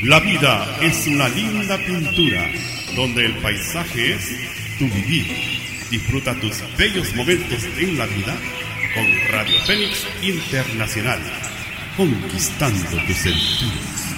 La vida es una linda pintura, donde el paisaje es tu vivir. Disfruta tus bellos momentos en la vida con Radio Fénix Internacional, conquistando tus sentidos.